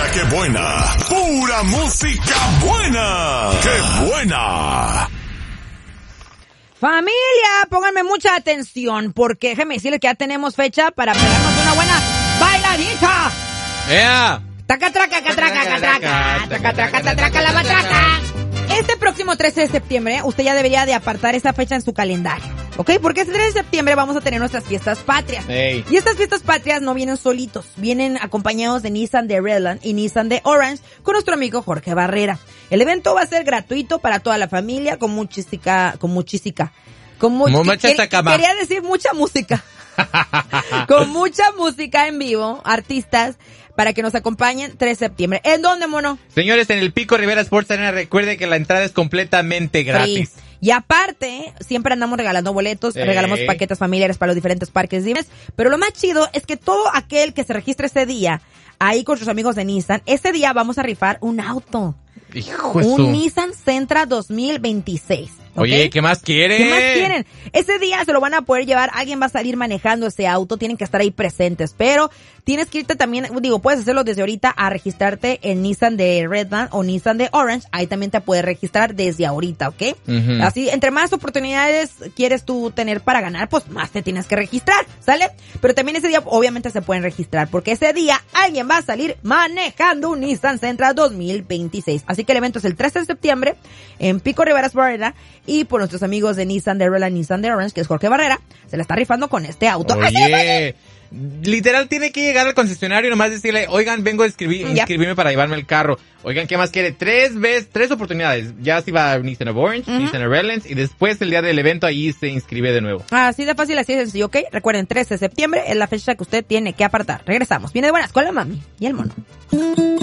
que buena! ¡Pura música buena! ¡Qué buena! Familia, pónganme mucha atención, porque déjenme decirles que ya tenemos fecha para pegarnos una buena bailadita. ¡Ea! Taca, traca, catraca, catraca, taca, traca, tatraca, la matraca. Este próximo 13 de septiembre, usted ya debería de apartar esa fecha en su calendario, ¿ok? Porque este 13 de septiembre vamos a tener nuestras fiestas patrias. Hey. Y estas fiestas patrias no vienen solitos, vienen acompañados de Nissan de Redland y Nissan de Orange con nuestro amigo Jorge Barrera. El evento va a ser gratuito para toda la familia, con mucha quería decir mucha música. Con mucha música en vivo, artistas, para que nos acompañen 3 de septiembre. ¿En dónde, mono? Señores, en el Pico Rivera Sports Arena, recuerde que la entrada es completamente gratis. Free. Y aparte, siempre andamos regalando boletos, regalamos paquetes familiares para los diferentes parques Disney. Pero lo más chido es que todo aquel que se registre ese día, ahí con sus amigos de Nissan, ese día vamos a rifar un auto. Un Nissan Sentra 2026. ¿Okay? Oye, ¿qué más quieren? ¿Qué más quieren? Ese día se lo van a poder llevar, alguien va a salir manejando ese auto, tienen que estar ahí presentes, pero tienes que irte también, puedes hacerlo desde ahorita a registrarte en Nissan de Redland o Nissan de Orange, ahí también te puedes registrar desde ahorita, ¿ok? Uh-huh. Así, entre más oportunidades quieres tú tener para ganar, pues más te tienes que registrar, ¿sale? Pero también ese día obviamente se pueden registrar, porque ese día alguien va a salir manejando un Nissan Sentra 2026. Así que el evento es el 13 de septiembre en Pico Rivera Sports y por nuestros amigos de Nissan de Redland, Nissan de Orange, que es Jorge Barrera, se la está rifando con este auto. Oye, literal tiene que llegar al concesionario y nomás decirle, oigan, vengo a inscribirme para llevarme el carro. Oigan, ¿qué más quiere? 3 oportunidades. Ya se va a Nissan of Orange, Nissan of Redlands, y después el día del evento ahí se inscribe de nuevo. Así de fácil, así de sencillo, ¿ok? Recuerden, 13 de septiembre es la fecha que usted tiene que apartar. Regresamos. Viene de buenas con la mami y el mono.